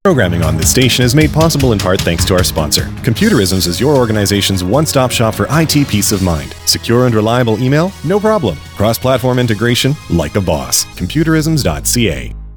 Programming on this station is made possible in part thanks to our sponsor. Computerisms is your organization's one-stop shop for IT peace of mind. Secure and reliable email? No problem. Cross-platform integration? Like a boss. Computerisms.ca.